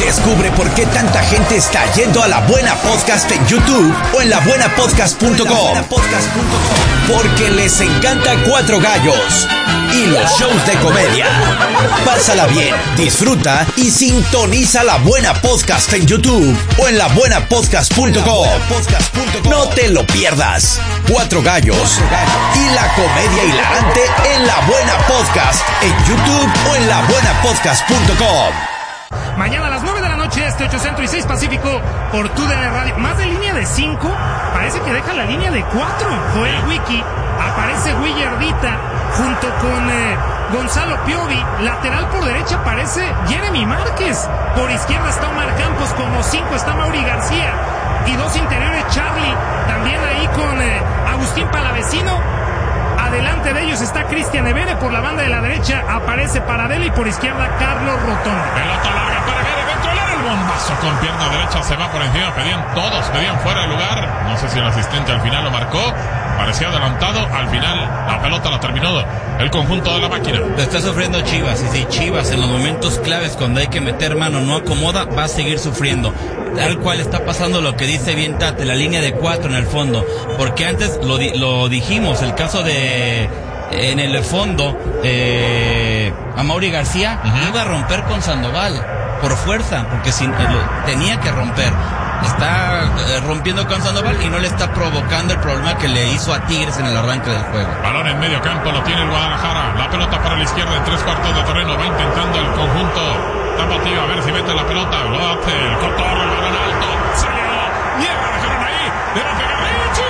Descubre por qué tanta gente está yendo a La Buena Podcast en YouTube o en labuenapodcast.com. Porque les encanta Cuatro Gallos y los shows de comedia. Pásala bien, disfruta y sintoniza La Buena Podcast en YouTube o en labuenapodcast.com. No te lo pierdas. Cuatro Gallos y la comedia hilarante en La Buena Podcast en YouTube o en labuenapodcast.com. Mañana a las 9 de la noche, 8 Centro y 6 Pacífico, por TUDN Radio. Más de línea de 5, parece que deja la línea de 4. Joel Wiki, aparece Willardita, junto con Gonzalo Piovi. Lateral por derecha aparece Jeremy Márquez. Por izquierda está Omar Campos, como 5 está Mauri García. Y 2 interiores, Charlie, también ahí con Agustín Palavecino. Adelante de ellos está Cristian Evere, por la banda de la derecha aparece Paradela y por izquierda Carlos Rotondi. Pelota larga para Evere, dentro del área, el bombazo con pierna derecha, se va por encima, pedían fuera de lugar, no sé si el asistente al final lo marcó, parecía adelantado, al final la pelota la terminó el conjunto de la máquina. Lo está sufriendo Chivas, y si Chivas en los momentos claves cuando hay que meter mano no acomoda, va a seguir sufriendo. Tal cual está pasando lo que dice bien Tate, la línea de 4 en el fondo, porque antes lo dijimos, el caso de en el fondo Amaury García iba a romper con Sandoval por fuerza, porque tenía que romper. Está rompiendo con Sandoval y no le está provocando el problema que le hizo a Tigres en el arranque del juego. Balón en medio campo, lo tiene el Guadalajara, la pelota para la izquierda en 3/4 de terreno, va intentando el conjunto tapatío a ver si mete la pelota, lo hace el Cotorro, el balón alto, salió, niega, dejaron ahí, le va a pegar Richie,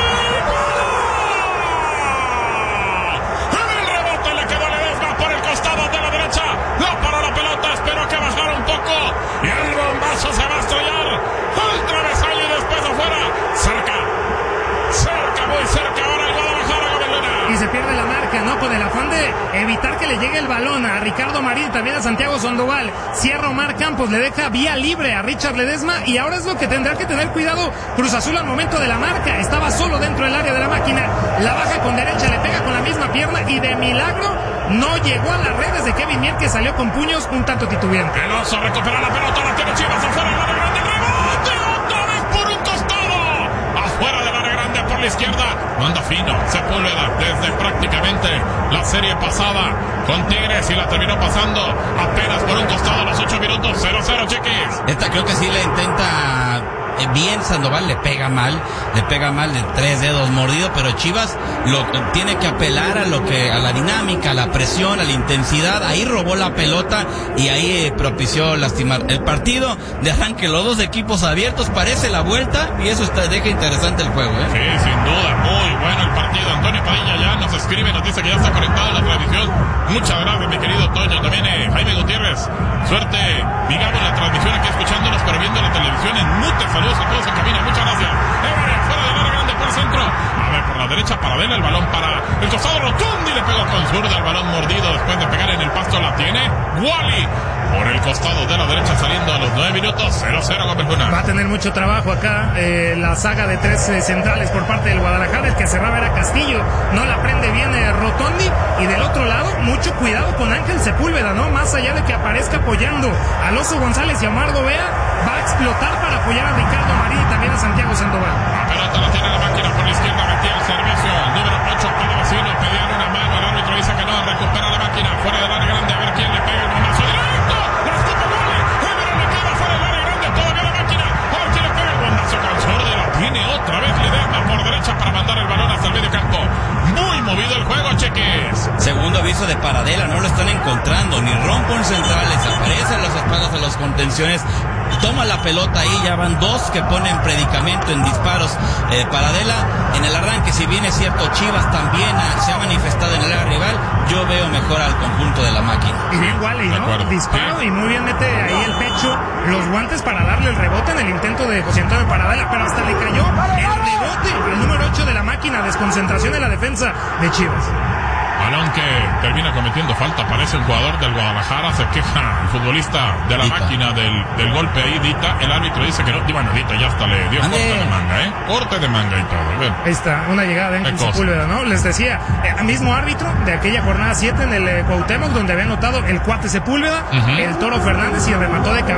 ¡gol! En el rebote le quedó Ledesma por el costado de la derecha, no paró la pelota, esperó que bajara un poco y el bombazo se va a estrellar, el travesaño y después afuera, cerca, muy cerca ahora el Guadalajara, Gabelona. Y se pierde la marca, ¿no? Con el afán de evitar que le llegue el balón a Ricardo Marín, también a Santiago Sandoval. Cierra Omar Campos, le deja vía libre a Richard Ledesma y ahora es lo que tendrá que tener cuidado Cruz Azul al momento de la marca. Estaba solo dentro del área de la máquina, la baja con derecha, le pega con la misma pierna y de milagro no llegó a las redes de Kevin Mier, que salió con puños un tanto titubeante. El oso recupera la pelota, la tiene Chivas afuera del área grande, rebote otra vez por un costado, afuera del área grande por la izquierda, manda fino Sepúlveda desde prácticamente la serie pasada con Tigres y la terminó pasando apenas por un costado a los 8 minutos, 0-0, Chiquis. Esta creo que sí le intenta bien Sandoval, le pega mal de 3 dedos mordido, pero Chivas tiene que apelar a la dinámica, a la presión, a la intensidad. Ahí robó la pelota y ahí propició lastimar el partido de arranque, los dos equipos abiertos, parece la vuelta y eso deja interesante el juego, Sí, sin duda, muy bueno el partido. Antonio Padilla ya nos escribe, nos dice que ya está conectado a la transmisión. Muchas gracias, mi querido Toño. También Jaime Gutiérrez, suerte, digamos, la transmisión aquí escuchándonos, pero viendo la televisión en mute. Saludos a todos en cabina, muchas gracias. Fuera del área grande por el centro. A ver, por la derecha, Paradela, el balón para el costado, Rotondi le pegó con zurda, el balón mordido después de pegar en el pasto, la tiene Wally por el costado de la derecha, saliendo a los 9 minutos, 0-0 Gómez Luna. Va a tener mucho trabajo acá la saga de 3 centrales por parte del Guadalajara. El que cerraba era Castillo, no la prende bien Rotondi, y del otro lado mucho cuidado con Ángel Sepúlveda, ¿no? Más allá de que aparezca apoyando al Oso González y a Omar Gobea, va a explotar para apoyar a Ricardo Marín y también a Santiago Sandoval. La pelota la tiene la máquina por la izquierda, metía el servicio, el número 8 Palavecino, pedían una mano, el árbitro dice que no, recupera la máquina, fuera del área grande, a ver quién le pega el bombazo directo, la escupa Wally, Evere le queda fuera del área grande, todavía la máquina, a ver quién le pega el bombazo con zurda, la tiene otra vez Ledesma por derecha para mandar el balón hasta el medio campo. Muy movido el juego, Cheques. Segundo aviso de Paradela, no lo están encontrando, ni rompen centrales, aparecen las espaldas de los contenciones, toma la pelota ahí, ya van 2 que ponen predicamento en disparos. Paradela en el arranque, si bien es cierto, Chivas también se ha manifestado en el área rival, yo veo mejor al conjunto de la máquina. Y bien Wally, ¿no? Disparo, y muy bien mete ahí el pecho, los guantes para darle el rebote en el intento de José Antonio Paradela, pero hasta le cayó el rebote al número 8 de la máquina, desconcentración de la defensa de Chivas. Balón que termina cometiendo falta, parece un jugador del Guadalajara, se queja el futbolista de la Dita. máquina del golpe ahí, Dita, el árbitro dice que no, bueno, Dita ya hasta le dio corte de manga, corte de manga y todo, bien. Ahí está, una llegada de Ángel Sepúlveda, ¿no? Les decía, mismo árbitro de aquella jornada 7 en el Cuauhtémoc, donde había anotado el cuate Sepúlveda, el Toro Fernández, y remató de cabeza